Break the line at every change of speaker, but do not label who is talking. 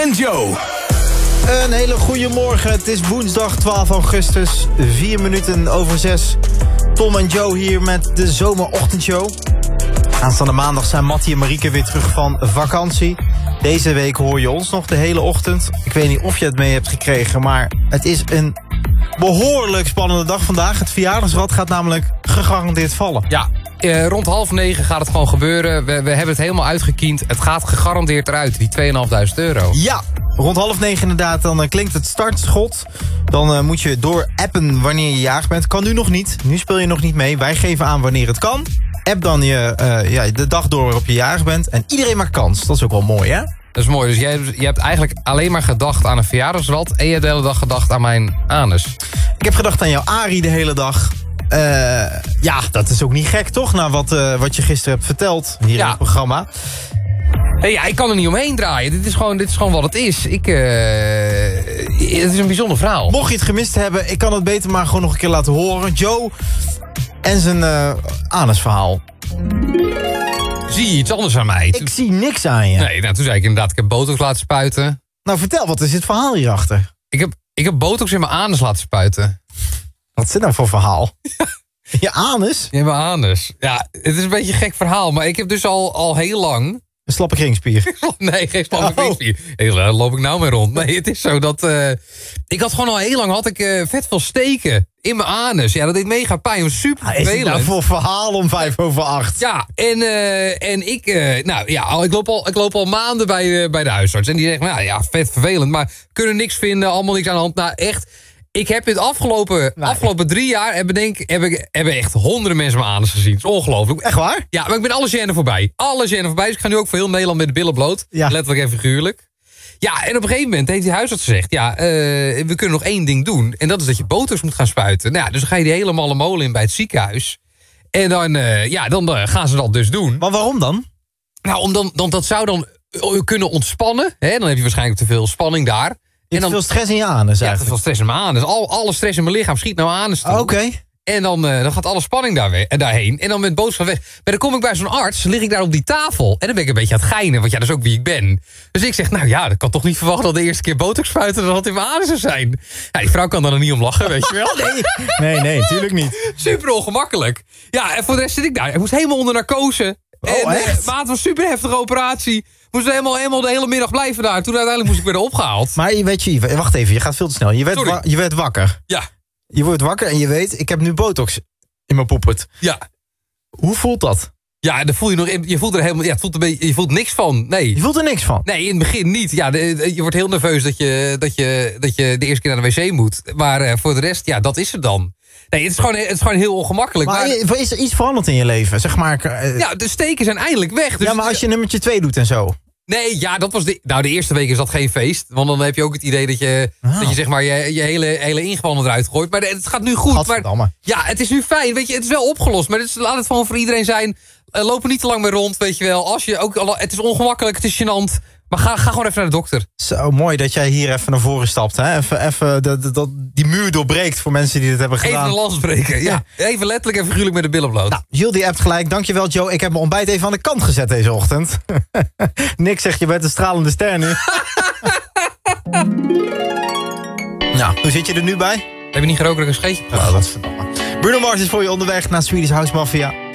en Joe.
Een hele goede morgen. Het is woensdag 12 augustus, 4 minuten over 6. Tom en Joe hier met de zomerochtendshow. Aanstaande maandag zijn Mattie en Marieke weer terug van vakantie. Deze week hoor je ons nog de hele ochtend. Ik weet niet of je het mee hebt gekregen, maar het is een behoorlijk spannende dag vandaag. Het verjaardagsrad gaat namelijk gegarandeerd vallen.
Ja, rond 8:30 gaat het gewoon gebeuren. We hebben het helemaal uitgekiend. Het gaat gegarandeerd eruit, die €2.500.
Ja, rond 8:30 inderdaad, dan klinkt het startschot. Dan moet je door appen wanneer je jarig bent. Kan nu nog niet. Nu speel je nog niet mee. Wij geven aan wanneer het kan. App dan de dag door waarop je jarig bent. En iedereen maakt kans. Dat is ook wel mooi, hè?
Dat is mooi. Dus je hebt eigenlijk alleen maar gedacht aan een verjaardagsrad. En je hebt de hele dag gedacht aan mijn anus.
Ik heb gedacht aan jouw Arie de hele dag. Ja, dat is ook niet gek, toch? Na wat je gisteren hebt verteld hier in het programma.
Hey, ja, ik kan er niet omheen draaien. Dit is gewoon wat het is. Het is een bijzonder verhaal.
Mocht je het gemist hebben, ik kan het beter maar gewoon nog een keer laten horen. Joe en zijn anusverhaal.
Zie je iets anders aan mij?
Ik zie niks aan je.
Nee, nou, toen zei ik inderdaad, ik heb botox laten spuiten.
Nou, vertel, wat is het verhaal hierachter?
Ik heb botox in mijn anus laten spuiten.
Wat is dit nou voor verhaal? Je anus?
In mijn anus. Ja, het is een beetje een gek verhaal, maar ik heb dus al heel lang...
Een slappe kringspier.
Nee, geen slappe kringspier. Daar loop ik nou mee rond. Nee, het is zo dat... ik had gewoon al heel lang vet veel steken in mijn anus. Ja, dat deed mega pijn. Was super vervelend.
Is het nou voor verhaal om 7:55?
Ja, en ik loop al maanden bij de huisarts. En die zegt, nou ja, vet vervelend. Maar kunnen niks vinden, allemaal niks aan de hand. Nou, echt... Ik heb dit afgelopen 3 jaar... hebben echt honderden mensen mijn anus gezien. Het is ongelooflijk.
Echt waar?
Ja, maar ik ben alle genen voorbij. Dus ik ga nu ook voor heel Nederland met de billen bloot. Ja. Letterlijk en figuurlijk. Ja, en op een gegeven moment heeft die huisarts gezegd... Ja, we kunnen nog 1 ding doen. En dat is dat je botox moet gaan spuiten. Nou ja, dus dan ga je die hele malle molen in bij het ziekenhuis. En dan gaan ze dat dus doen.
Maar waarom dan?
Nou, dat zou dan kunnen ontspannen. Hè? Dan heb je waarschijnlijk te veel spanning daar.
Je hebt veel stress in je anus eigenlijk.
Ja, te veel stress in mijn anus. Alle stress in mijn lichaam schiet naar mijn anus toe.
Oké.
En dan gaat alle spanning daarheen. En dan met boodschap weg. Maar dan kom ik bij zo'n arts, lig ik daar op die tafel. En dan ben ik een beetje aan het geinen, want ja, dat is ook wie ik ben. Dus ik zeg, nou ja, dat kan toch niet verwachten... dat de eerste keer botox spuiten dat in mijn anus zou zijn. Ja, die vrouw kan daar niet om lachen, weet je wel.
Nee, natuurlijk niet.
Super ongemakkelijk. Ja, en voor de rest zit ik daar. Ik moest helemaal onder narcose.
Echt?
Maar het was een super heftige operatie. Moest helemaal de hele middag blijven daar. Toen uiteindelijk moest ik weer opgehaald.
Maar wacht even, je gaat veel te snel. Je werd wakker.
Ja.
Je wordt wakker en je weet, ik heb nu botox in mijn poepert.
Ja.
Hoe voelt dat?
Ja, dan voel je voelt er helemaal... Ja, het voelt een beetje, je voelt niks van. Nee.
Je voelt er niks van?
Nee, in het begin niet. Ja, je wordt heel nerveus dat je de eerste keer naar de wc moet. Maar voor de rest, ja, dat is het dan. Nee, het is gewoon heel ongemakkelijk.
Maar is er iets veranderd in je leven? Zeg maar...
Ja, de steken zijn eindelijk weg. Dus
ja, maar als je nummertje 2 doet en zo...
Nee, ja, dat was de eerste week is dat geen feest. Want dan heb je ook het idee dat je zeg maar je hele ingewanden eruit gooit. Maar het gaat nu goed. Maar, ja, het is nu fijn. Weet je, het is wel opgelost. Maar laat het gewoon voor iedereen zijn. Loop er niet te lang mee rond, weet je wel. Het is ongemakkelijk, het is gênant. Maar ga gewoon even naar de dokter.
Zo mooi dat jij hier even naar voren stapt. Hè? Even die muur doorbreekt voor mensen die dit hebben gedaan.
Even een lans breken, ja. Even letterlijk en figuurlijk met de billen bloot.
Nou, Jules die appt gelijk. Dankjewel Joe. Ik heb mijn ontbijt even aan de kant gezet deze ochtend. Nick zegt, je bent een stralende ster nu. Nou, hoe zit je er nu bij?
Heb je niet gerookt dat ik een scheetje?
Oh, dat is verdamme. Bruno Mars is voor je onderweg naar Swedish House Mafia.